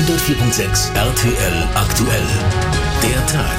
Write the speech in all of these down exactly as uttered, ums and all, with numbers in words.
hundertvier Komma sechs R T L aktuell. Der Tag.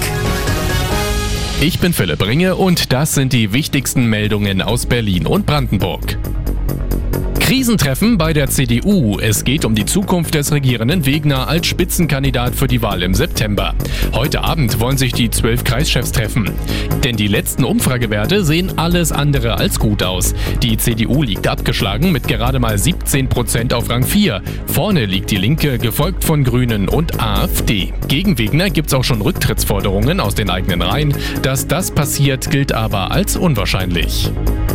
Ich bin Philipp Ringe und das sind die wichtigsten Meldungen aus Berlin und Brandenburg. Krisentreffen bei der C D U. Es geht um die Zukunft des regierenden Wegner als Spitzenkandidat für die Wahl im September. Heute Abend wollen sich die zwölf Kreischefs treffen. Denn die letzten Umfragewerte sehen alles andere als gut aus. Die C D U liegt abgeschlagen mit gerade mal siebzehn Prozent auf Rang vier. Vorne liegt die Linke, gefolgt von Grünen und AfD. Gegen Wegner gibt's auch schon Rücktrittsforderungen aus den eigenen Reihen. Dass das passiert, gilt aber als unwahrscheinlich.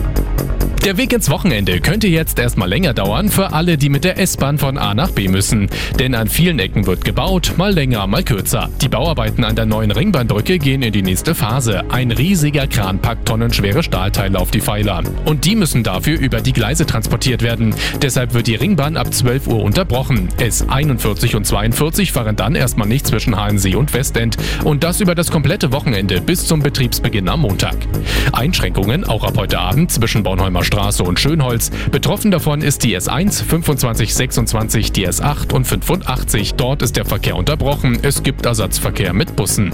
Der Weg ins Wochenende könnte jetzt erstmal länger dauern für alle, die mit der S-Bahn von A nach B müssen. Denn an vielen Ecken wird gebaut, mal länger, mal kürzer. Die Bauarbeiten an der neuen Ringbahndrücke gehen in die nächste Phase. Ein riesiger Kran packt tonnenschwere Stahlteile auf die Pfeiler. Und die müssen dafür über die Gleise transportiert werden. Deshalb wird die Ringbahn ab zwölf Uhr unterbrochen. S einundvierzig und zweiundvierzig fahren dann erstmal nicht zwischen Halensee und Westend. Und das über das komplette Wochenende bis zum Betriebsbeginn am Montag. Einschränkungen auch ab heute Abend zwischen Bornholmer Straße und Schönholz. Betroffen davon ist die S eins, fünfundzwanzig, sechsundzwanzig, die S acht und fünfundachtzig. Dort ist der Verkehr unterbrochen. Es gibt Ersatzverkehr mit Bussen.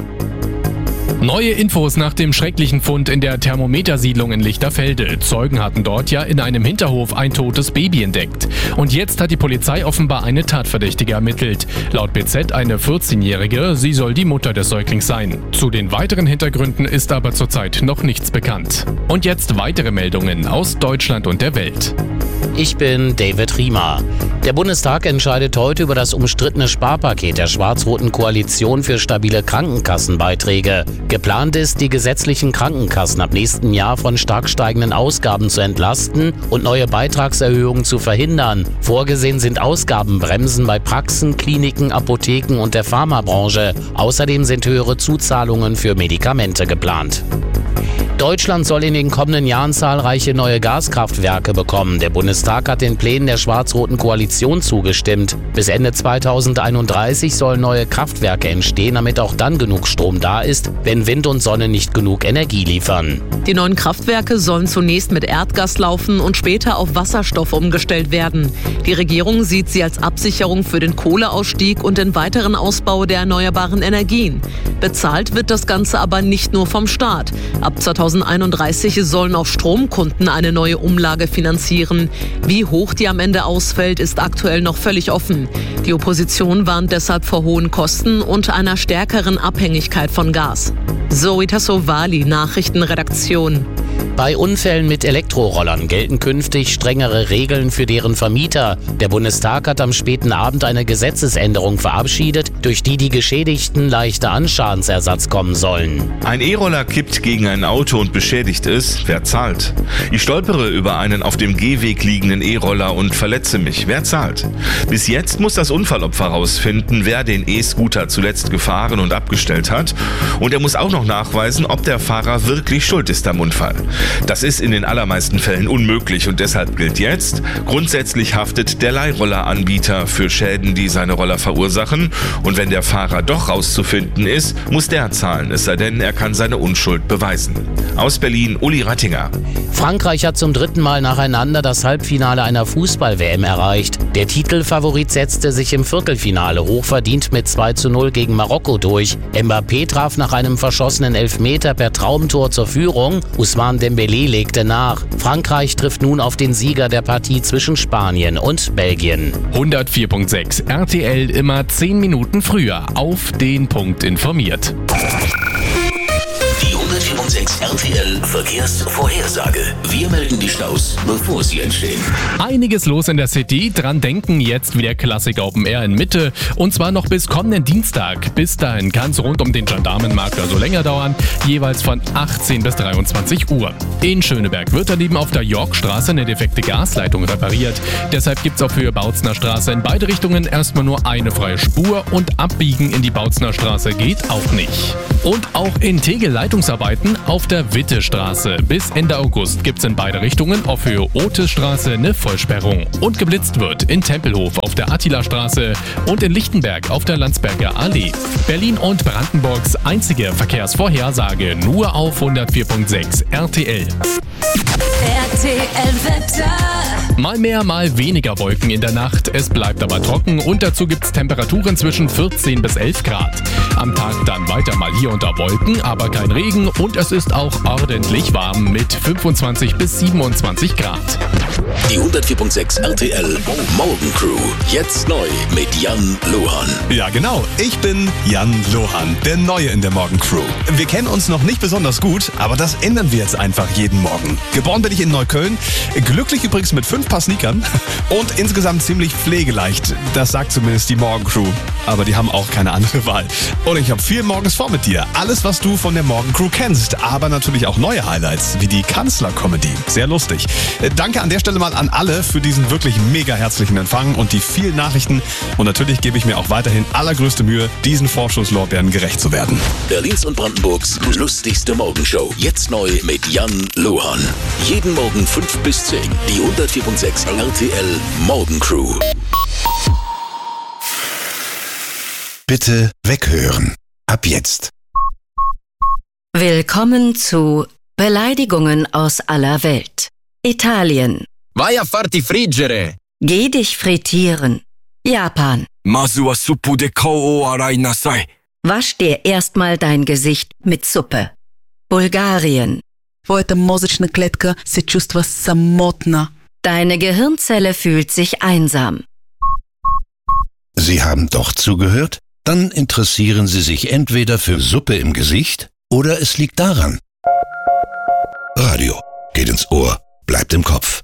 Neue Infos nach dem schrecklichen Fund in der Thermometersiedlung in Lichterfelde. Zeugen hatten dort ja in einem Hinterhof ein totes Baby entdeckt. Und jetzt hat die Polizei offenbar eine Tatverdächtige ermittelt. Laut B Z eine vierzehnjährige, sie soll die Mutter des Säuglings sein. Zu den weiteren Hintergründen ist aber zurzeit noch nichts bekannt. Und jetzt weitere Meldungen aus Deutschland und der Welt. Ich bin David Riemer. Der Bundestag entscheidet heute über das umstrittene Sparpaket der schwarz-roten Koalition für stabile Krankenkassenbeiträge. Geplant ist, die gesetzlichen Krankenkassen ab nächsten Jahr von stark steigenden Ausgaben zu entlasten und neue Beitragserhöhungen zu verhindern. Vorgesehen sind Ausgabenbremsen bei Praxen, Kliniken, Apotheken und der Pharmabranche. Außerdem sind höhere Zuzahlungen für Medikamente geplant. Deutschland soll in den kommenden Jahren zahlreiche neue Gaskraftwerke bekommen. Der Bundestag hat den Plänen der schwarz-roten Koalition zugestimmt. Bis Ende zweitausendeinunddreißig sollen neue Kraftwerke entstehen, damit auch dann genug Strom da ist, wenn Wind und Sonne nicht genug Energie liefern. Die neuen Kraftwerke sollen zunächst mit Erdgas laufen und später auf Wasserstoff umgestellt werden. Die Regierung sieht sie als Absicherung für den Kohleausstieg und den weiteren Ausbau der erneuerbaren Energien. Bezahlt wird das Ganze aber nicht nur vom Staat. Ab zweitausendeinunddreißig sollen auch Stromkunden eine neue Umlage finanzieren. Wie hoch die am Ende ausfällt, ist aktuell noch völlig offen. Die Opposition warnt deshalb vor hohen Kosten und einer stärkeren Abhängigkeit von Gas. Zoe Tassovali, Nachrichtenredaktion. Bei Unfällen mit Elektrorollern gelten künftig strengere Regeln für deren Vermieter. Der Bundestag hat am späten Abend eine Gesetzesänderung verabschiedet, durch die die Geschädigten leichter an Schadensersatz kommen sollen. Ein E-Roller kippt gegen ein Auto und beschädigt es. Wer zahlt? Ich stolpere über einen auf dem Gehweg liegenden E-Roller und verletze mich. Wer zahlt? Bis jetzt muss das Unfallopfer herausfinden, wer den E-Scooter zuletzt gefahren und abgestellt hat. Und er muss auch noch nachweisen, ob der Fahrer wirklich schuld ist am Unfall. Das ist in den allermeisten Fällen unmöglich und deshalb gilt jetzt, grundsätzlich haftet der Leihrolleranbieter für Schäden, die seine Roller verursachen. Und wenn der Fahrer doch rauszufinden ist, muss der zahlen, es sei denn, er kann seine Unschuld beweisen. Aus Berlin, Uli Rattinger. Frankreich hat zum dritten Mal nacheinander das Halbfinale einer Fußball-W M erreicht. Der Titelfavorit setzte sich im Viertelfinale hochverdient mit zwei zu null gegen Marokko durch. Mbappé traf nach einem verschossenen Elfmeter per Traumtor zur Führung. Ousmane Dembélé legte nach. Frankreich trifft nun auf den Sieger der Partie zwischen Spanien und Belgien. hundertvier Komma sechs R T L immer zehn Minuten früher auf den Punkt informiert. Die hundertvier Komma sechs R T L Verkehrsvorhersage. Wir melden die Staus, bevor sie entstehen. Einiges los in der City. Dran denken jetzt wieder Classic Open Air in Mitte. Und zwar noch bis kommenden Dienstag. Bis dahin kann es rund um den Gendarmenmarkt also länger dauern. Jeweils von achtzehn bis dreiundzwanzig Uhr. In Schöneberg wird daneben auf der Yorkstraße eine defekte Gasleitung repariert. Deshalb gibt es auf Höhe Bautzner Straße in beide Richtungen erstmal nur eine freie Spur. Und abbiegen in die Bautzner Straße geht auch nicht. Und auch in Tegel Leitungsarbeiten auf der Wittestraße. Bis Ende August gibt es in beide Richtungen auf Höhe Otisstraße eine Vollsperrung. Und geblitzt wird in Tempelhof auf der Attilastraße und in Lichtenberg auf der Landsberger Allee. Berlin und Brandenburgs einzige Verkehrsvorhersage nur auf hundertvier Komma sechs R T L. R T L-Wetter. Mal mehr, mal weniger Wolken in der Nacht. Es bleibt aber trocken und dazu gibt's Temperaturen zwischen vierzehn bis elf Grad. Am Tag dann weiter mal hier unter Wolken, aber kein Regen und es ist auch ordentlich warm mit fünfundzwanzig bis siebenundzwanzig Grad. Die hundertvier Komma sechs R T L Morgencrew. Jetzt neu mit Jan Lohan. Ja, genau. Ich bin Jan Lohan, der Neue in der Morgencrew. Wir kennen uns noch nicht besonders gut, aber das ändern wir jetzt einfach jeden Morgen. Geboren bin ich in Neukölln, glücklich übrigens mit fünf Paar Sneakern und insgesamt ziemlich pflegeleicht. Das sagt zumindest die Morgencrew. Aber die haben auch keine andere Wahl. Und ich habe viel morgens vor mit dir. Alles, was du von der Morgencrew kennst, aber natürlich auch neue Highlights, wie die Kanzler-Comedy. Sehr lustig. Danke an der Stelle mal an alle für diesen wirklich mega herzlichen Empfang und die vielen Nachrichten. Und natürlich gebe ich mir auch weiterhin allergrößte Mühe, diesen Vorschusslorbeeren gerecht zu werden. Berlins und Brandenburgs lustigste Morgenshow. Jetzt neu mit Jan Lohan. Jeden Morgen fünf bis zehn. Die hundertvier Komma sechs R T L Morgencrew. Bitte weghören. Ab jetzt. Willkommen zu Beleidigungen aus aller Welt. Italien. Vai a farti friggere. Geh dich frittieren. Japan. Masu wa suppu de kao o arai nasai. Wasch dir erstmal dein Gesicht mit Suppe. Bulgarien. Твоята мозъчна клетка се чувства самотна. Deine Gehirnzelle fühlt sich einsam. Sie haben doch zugehört? Dann interessieren Sie sich entweder für Suppe im Gesicht oder es liegt daran. Radio geht ins Ohr, bleibt im Kopf.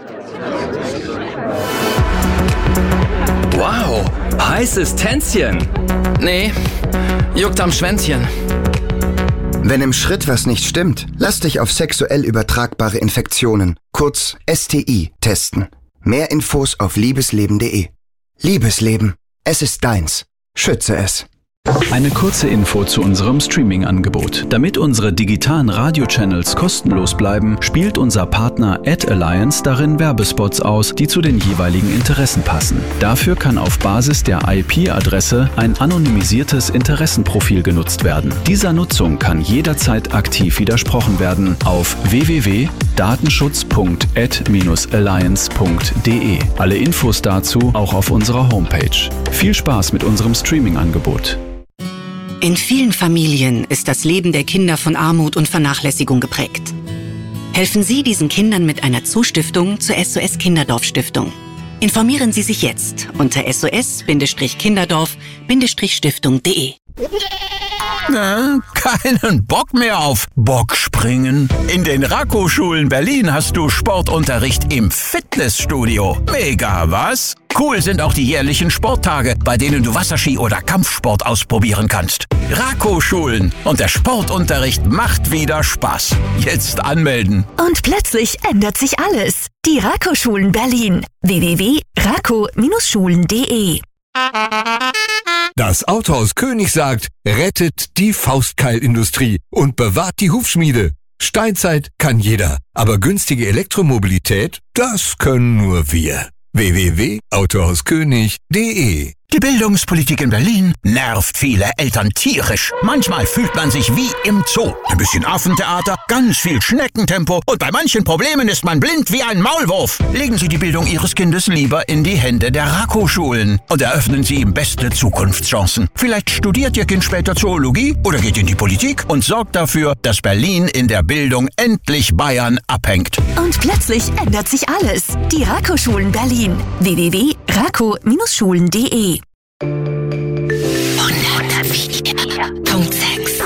Wow, heißes Tänzchen. Nee, juckt am Schwänzchen. Wenn im Schritt was nicht stimmt, lass dich auf sexuell übertragbare Infektionen, kurz S T I, testen. Mehr Infos auf liebesleben punkt de. Liebesleben, es ist deins. Schütze es. Eine kurze Info zu unserem Streaming-Angebot. Damit unsere digitalen Radio-Channels kostenlos bleiben, spielt unser Partner AdAlliance darin Werbespots aus, die zu den jeweiligen Interessen passen. Dafür kann auf Basis der I P-Adresse ein anonymisiertes Interessenprofil genutzt werden. Dieser Nutzung kann jederzeit aktiv widersprochen werden auf w w w punkt datenschutz punkt ad alliance punkt de. Alle Infos dazu auch auf unserer Homepage. Viel Spaß mit unserem Streaming-Angebot. In vielen Familien ist das Leben der Kinder von Armut und Vernachlässigung geprägt. Helfen Sie diesen Kindern mit einer Zustiftung zur S O S Kinderdorf Stiftung. Informieren Sie sich jetzt unter s o s kinderdorf stiftung punkt de. Na, keinen Bock mehr auf Bockspringen. In den Rako-Schulen Berlin hast du Sportunterricht im Fitnessstudio. Mega, was? Cool sind auch die jährlichen Sporttage, bei denen du Wasserski oder Kampfsport ausprobieren kannst. Rako-Schulen und der Sportunterricht macht wieder Spaß. Jetzt anmelden. Und plötzlich ändert sich alles. Die Rako-Schulen Berlin. w w w punkt rako Schulen punkt de. Das Autohaus König sagt, rettet die Faustkeilindustrie und bewahrt die Hufschmiede. Steinzeit kann jeder, aber günstige Elektromobilität, das können nur wir. w w w punkt autohauskönig punkt de. Die Bildungspolitik in Berlin nervt viele Eltern tierisch. Manchmal fühlt man sich wie im Zoo. Ein bisschen Affentheater, ganz viel Schneckentempo und bei manchen Problemen ist man blind wie ein Maulwurf. Legen Sie die Bildung Ihres Kindes lieber in die Hände der Rako-Schulen und eröffnen Sie ihm beste Zukunftschancen. Vielleicht studiert Ihr Kind später Zoologie oder geht in die Politik und sorgt dafür, dass Berlin in der Bildung endlich Bayern abhängt. Und plötzlich ändert sich alles. Die Rako-Schulen Berlin. w w w punkt rako Schulen punkt de. hundertvier Komma sechs